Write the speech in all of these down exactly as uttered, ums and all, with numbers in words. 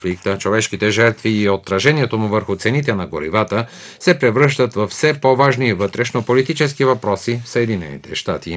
конфликта, човешките жертви и отражението му върху цените на горивата се превръщат в все по-важни вътрешно-политически въпроси в Съединените щати.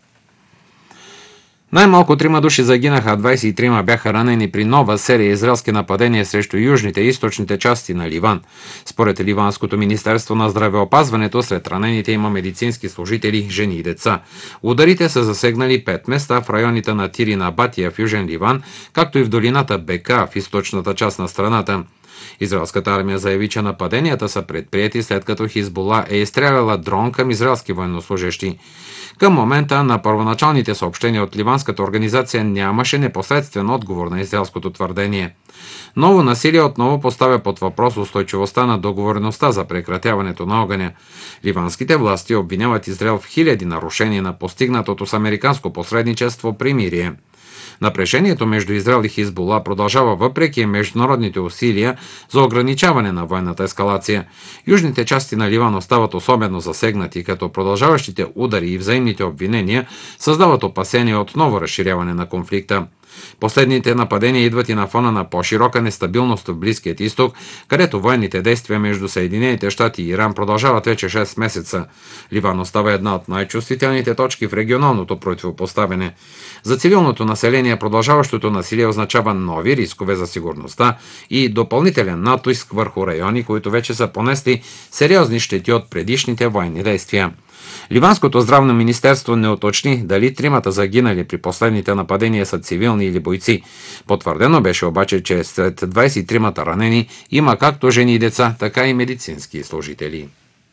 Най-малко трима души загинаха, а двадесет и трима бяха ранени при нова серия израелски нападения срещу южните и източните части на Ливан. Според Ливанското министерство на здравеопазването, сред ранените има медицински служители, жени и деца. Ударите са засегнали пет места в районите на Тир и Набатия в южен Ливан, както и в долината Бека в източната част на страната. Израелската армия заяви, че нападенията са предприети след като Хизбула е изстреляла дрон към израелски военнослужещи. Към момента на първоначалните съобщения от ливанската организация нямаше непосредствен отговор на израелското твърдение. Ново насилие отново поставя под въпрос устойчивостта на договореността за прекратяването на огъня. Ливанските власти обвиняват Израел в хиляди нарушения на постигнатото с американско посредничество примирие. Напрежението между Израел и Хизбула продължава въпреки международните усилия за ограничаване на военната ескалация. Южните части на Ливан остават особено засегнати, като продължаващите удари и взаимните обвинения създават опасения от ново разширяване на конфликта. Последните нападения идват и на фона на по-широка нестабилност в Близкият изток, където военните действия между Съединените щати и Иран продължават вече шест месеца. Ливан остава една от най-чувствителните точки в регионалното противопоставяне. За цивилното население продължаващото насилие означава нови рискове за сигурността и допълнителен натиск върху райони, които вече са понесли сериозни щети от предишните военни действия. Ливанското здравно министерство не уточни дали тримата загинали при последните нападения са цивилни или бойци. Потвърдено беше обаче, че сред двадесет и тримата ранени има както жени и деца, така и медицински служители.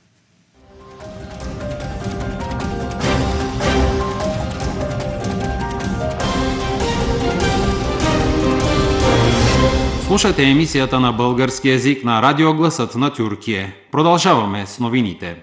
Слушате емисията на български език на Радио Гласът на Тюркия. Продължаваме с новините.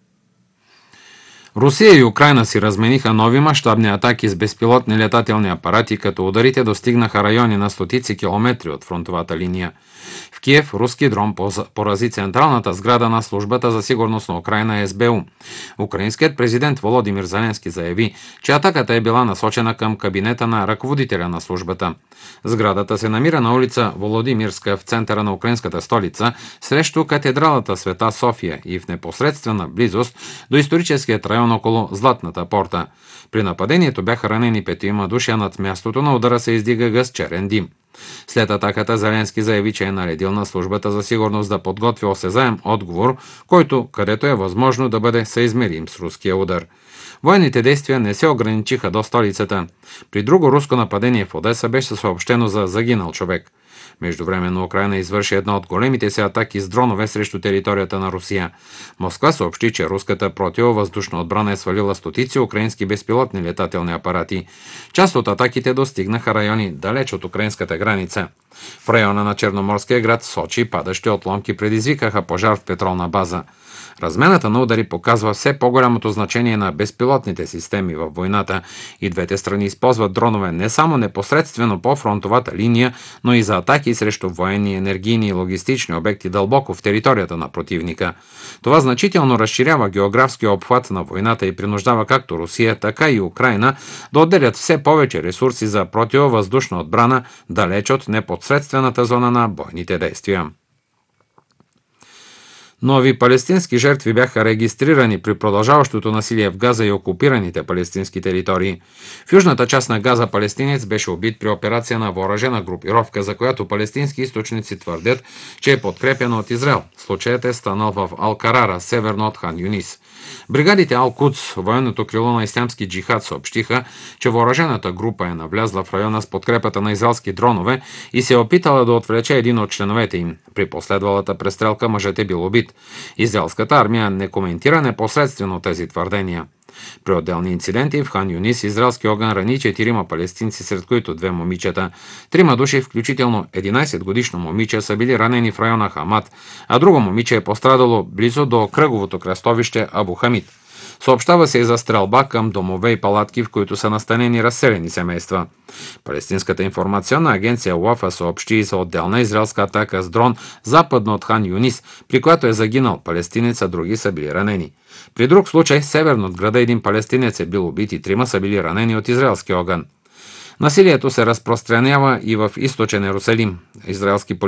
Русия и Украйна си размениха нови мащабни атаки с безпилотни летателни апарати, като ударите достигнаха райони на стотици километри от фронтовата линия. В Киев руски дрон порази централната сграда на службата за сигурност на Украйна Ес Бе У. Украинският президент Володимир Зеленски заяви, че атаката е била насочена към кабинета на ръководителя на службата. Сградата се намира на улица Володимирска в центъра на украинската столица, срещу катедралата Света София и в непосредствена близост до историческият район около Златната порта. При нападението бяха ранени петима души, а над мястото на удара се издига гъст черен дим. След атаката Зеленски заяви, че е наредил на службата за сигурност да подготви осезаем отговор, който, където е възможно да бъде съизмерим с руския удар. Военните действия не се ограничиха до столицата. При друго руско нападение в Одеса беше съобщено за загинал човек. Междувременно Украйна извърши една от големите си атаки с дронове срещу територията на Русия. Москва съобщи, че руската противовъздушна отбрана е свалила стотици украински безпилотни летателни апарати. Част от атаките достигнаха райони далеч от украинската граница. В района на черноморския град Сочи падащи отломки предизвикаха пожар в петролна база. Размената на удари показва все по-голямото значение на безпилотните системи във войната и двете страни използват дронове не само непосредствено по фронтовата линия, но и за атаки срещу военни, енергийни и логистични обекти дълбоко в територията на противника. Това значително разширява географския обхват на войната и принуждава както Русия, така и Украйна да отделят все повече ресурси за противовъздушна отбрана далеч от непосредствената зона на бойните действия. Нови палестински жертви бяха регистрирани при продължаващото насилие в Газа и окупираните палестински територии. В южната част на Газа палестинец беше убит при операция на въоръжена групировка, за която палестински източници твърдят, че е подкрепена от Израел. Случаят е станал в Ал-Карара, северно от Хан Юнис. Бригадите Ал-Кудс, военното крило на ислямски джихад, съобщиха, че въоръжената група е навлязла в района с подкрепата на израелски дронове и се е опитала да отвлече един от членовете им. При последвалата престрелка мъжът е бил убит. Израелската армия не коментира непосредствено тези твърдения. При отделни инциденти в Хан Юнис израелски огън рани четирима палестинци, сред които две момичета. Трима души, включително единайсетгодишно момиче, са били ранени в района Хамат, а друго момиче е пострадало близо до кръговото кръстовище Абу Хамид. Съобщава се и за стрелба към домове и палатки, в които са настанени разселени семейства. Палестинската информационна агенция Уафа съобщи и за отделна израелска атака с дрон западно от Хан Юнис, при която е загинал палестинец, а други са били ранени. При друг случай, северно от града, един палестинец е бил убит и трима са били ранени от израелски огън. Насилието се разпространява и в източен Йерусалим. Израелски